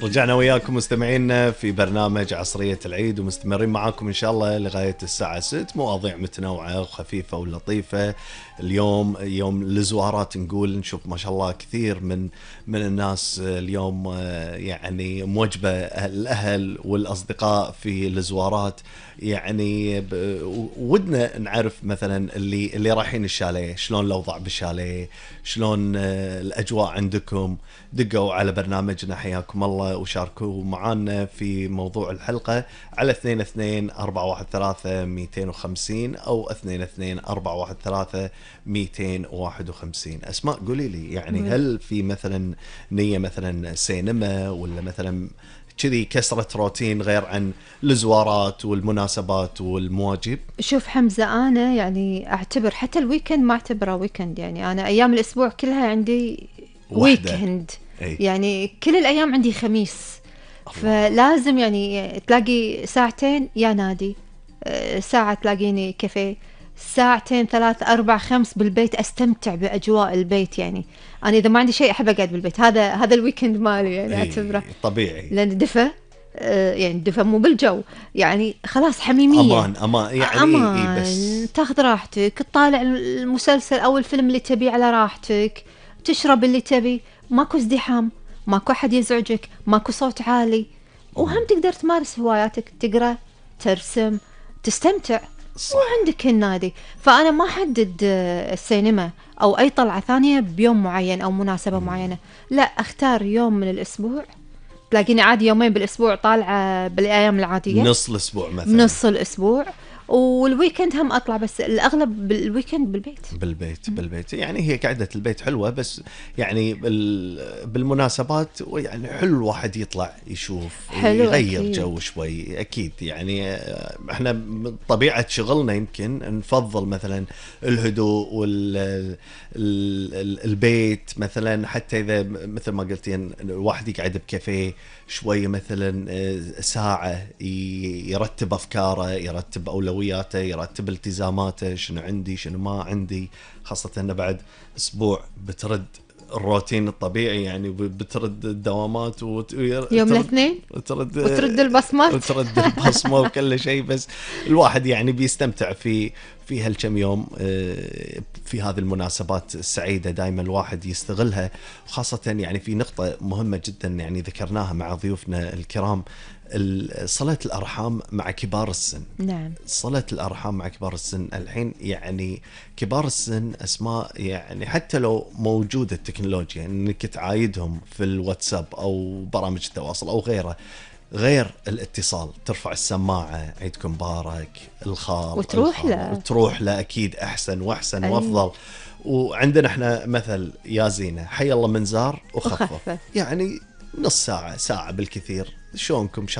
رجعنا وياكم مستمعينا في برنامج عصرية العيد، ومستمرين معاكم إن شاء الله لغاية الساعة 6. مواضيع متنوعة وخفيفة ولطيفة. اليوم يوم الزوارات، نقول نشوف ما شاء الله كثير من الناس اليوم يعني موجبة الأهل والأصدقاء في الزوارات. يعني ودنا نعرف مثلا اللي رايحين الشاليه شلون الأوضاع بالشاليه، شلون الأجواء عندكم. دقوا على برنامجنا حياكم الله وشاركوا معنا في موضوع الحلقة على 22-413-250 أو 22-413-251. أسماء قولي لي، يعني هل في مثلا نية مثلا سينما ولا مثلا كذي كسرة روتين غير عن الزوارات والمناسبات والمواجب؟ شوف حمزة، أنا يعني أعتبر حتى الويكند ما أعتبره ويكند، يعني أنا أيام الأسبوع كلها عندي ويكند. يعني كل الأيام عندي خميس. فلازم يعني تلاقي ساعتين يا نادي، ساعة تلاقيني كافيه، ساعتين 3-4-5 بالبيت أستمتع بأجواء البيت. يعني أنا إذا ما عندي شيء أحب أقعد بالبيت، هذا الويكند مالي يعني أعتبره طبيعي، لأن دفى. يعني دفى مو بالجو، يعني خلاص حميمية، أمان يعني أمان. بس تاخذ راحتك، تطالع المسلسل أو الفيلم اللي تبي على راحتك، تشرب اللي تبي، ماكو ازدحام، ماكو أحد يزعجك، ماكو صوت عالي. وهم تقدر تمارس هواياتك، تقرأ، ترسم، تستمتع. وعندك النادي. فأنا ما أحدد السينما أو أي طلعة ثانية بيوم معين أو مناسبة معينة، لا، أختار يوم من الأسبوع. تلاقيني عادي يومين بالأسبوع طالعة بالأيام العادية، نص الأسبوع مثلا، نص الأسبوع، والويكند هم أطلع، بس الأغلب بالويكند بالبيت. يعني هي قعدة البيت حلوة، بس يعني بالمناسبات يعني حلو الواحد يطلع يشوف، يغير أكيد. جو شوي. أكيد يعني احنا طبيعة شغلنا يمكن نفضل مثلا الهدوء والبيت مثلا، حتى إذا مثل ما قلتين الواحد يقعد بكافيه شوي مثلا ساعة يرتب أفكاره، يرتب أولوياته، يرتب التزاماته، شنو عندي شنو ما عندي. خاصة أنه بعد أسبوع بترد الروتين الطبيعي، يعني بترد الدوامات يوم الاثنين وترد البصمات وترد البصمة وكل شيء. بس الواحد يعني بيستمتع في هالكم يوم في هذه المناسبات السعيدة، دائما الواحد يستغلها. خاصة يعني في نقطة مهمة جدا يعني ذكرناها مع ضيوفنا الكرام، صلة الأرحام مع كبار السن. نعم، صلة الأرحام مع كبار السن الحين، يعني كبار السن أسماء، يعني حتى لو موجودة التكنولوجيا إنك تعايدهم في الواتساب أو برامج التواصل أو غيره، غير الاتصال، ترفع السماعة عيدكم مبارك الخال وتروح له أكيد أحسن وأحسن وأفضل. وعندنا احنا مثل يا زينة حي الله من زار وخفف. يعني نص ساعة بالكثير، شلونكم